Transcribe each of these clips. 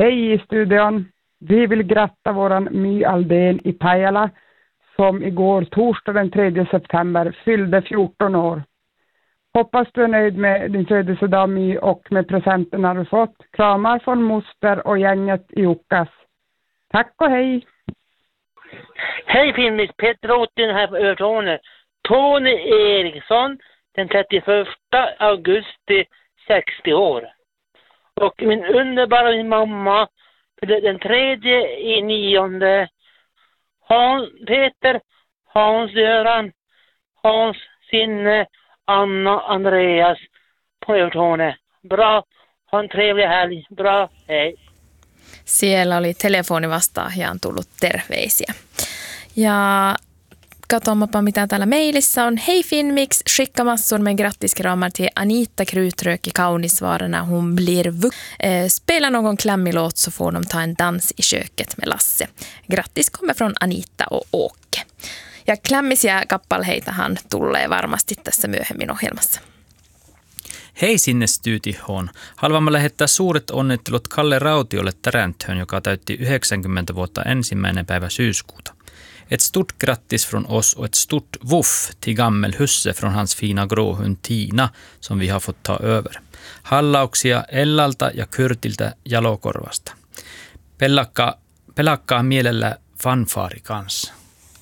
Hej i studion. Vi vill gratta våran My Aldén i Pajala som igår torsdag den 3 september fyllde 14 år. Hoppas du är nöjd med din födelsedag My och med presenterna du fått. Kramar från moster och gänget i Okas. Tack och hej! Hej filmis, Peter Åten här på Övertornet. Tony Eriksson den 31 augusti 60 år. Och min underbara mamma den 3/9 Peter, Hans-Göran, Hans Sinne, Anna, Andreas på Övertornet. Bra, ha en trevlig helg. Bra, hej. Siellä oli telefonivastaaja tullut terveisiä. Ja katsomaanpa mitä täällä mailissa on. Hej Finmix, skicka massor med grattiskramar till Anita Krutrök i Kaunisvaara när hon blir spela någon klämmig låt så får de ta en dans i köket med Lasse. Grattis kommer från Anita och Åke. Ja klämmisiä kappaleitahan tulee varmasti tässä myöhemmin ohjelmassa. Hei sinne Styytihoon. Haluamme lähettää suuret onnittelut Kalle Rautiolle Täräntöön, joka täytti 90 vuotta 1. päivä syyskuuta. Ett stort grattis från oss och ett stort vuff till gammelhusse från hans fina gråhund Tina som vi har fått ta över. Hallauksia Ellalta ja Kyrtiltä Jalokorvasta. Pelakkaa mielellä fanfaari kanssa.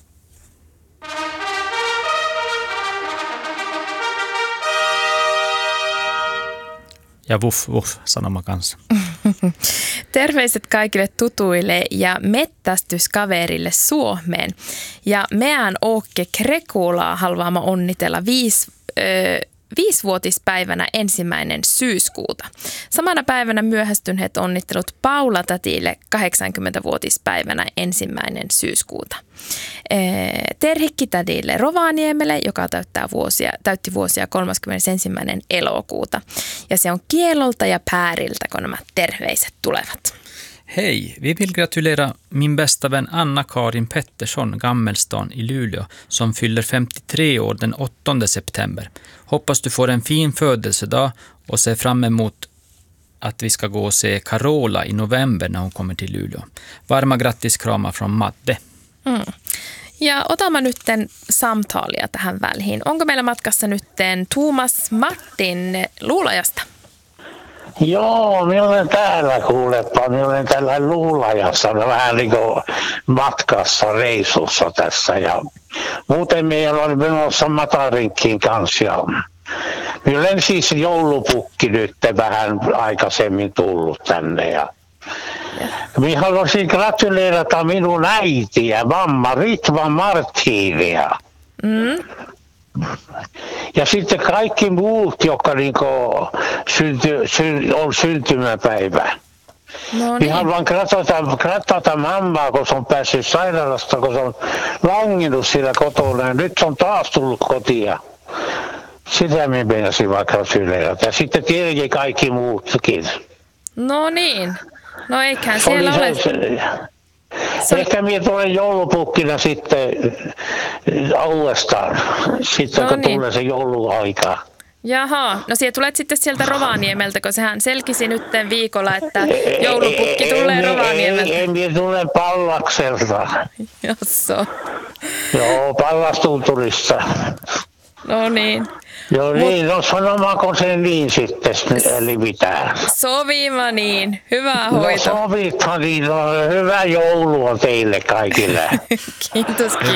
Ja vuff vuff sanoma kanssa. Terveiset kaikille tutuille ja mettästyskaverille Suomeen. Ja meidän Åke Krekulaa haluamme onnitella 5-vuotispäivänä 1. syyskuuta. Samana päivänä myöhästyneet onnittelut Paula tätille 80-vuotispäivänä 1. syyskuuta. Terhikki tädille Rovaniemelle, joka täytti vuosia 31. elokuuta. Ja se on Kielolta ja Pääriltä, kun nämä terveiset tulevat. Hej, vi vill gratulera min bästa vän Anna-Karin Pettersson, Gammelstan i Luleå, som fyller 53 år den 8 september. Hoppas du får en fin födelsedag och ser fram emot att vi ska gå och se Carola i november när hon kommer till Luleå. Varma grattiskramar från Madde. Ja otamme nytten samtalia tähän väliin. Onko meillä matkassa nytten Tuomas Martin Luulajasta? Joo, minä olen täällä kuulepa. Minä olen täällä Luulajassa vähän niin kuin matkassa, reissussa tässä. Ja muuten minä olen menossa Matarinkkiin kanssa. Ja minä olen siis joulupukki nyt vähän aikaisemmin tullut tänne. Ja minä haluaisin gratuleerata minun äitiä, mamma Ritva Martiinia. Ja sitten kaikki muut, jotka niinku on syntymäpäivä. No niin. Haluan gratata mammaa, kun se on päässyt sairaalasta, kun se on langinut siellä kotona. Ja nyt se on taas tullut kotia. Sitä minä meinasin vaan gratuleerata. Ja sitten tietenkin kaikki muutkin. No niin. No eiköhän siellä ole... Ehkä minä tulen joulupukkina sitten uudestaan, sitten kun tulee se jouluaika. Jaha, no siellä tulet sitten sieltä Rovaniemeltä, kun sehän selkisi nytten viikolla, että joulupukki tulee Rovaniemeltä. Ei, minä tulen Pallakselta. Josso. Joo, Pallastunturista. No niin. Joo niin, no sanomaanko se niin sitten, eli mitään? Soviva niin, hyvää hoitoa. No sovithan niin, no, hyvää joulua teille kaikille. Kiitos.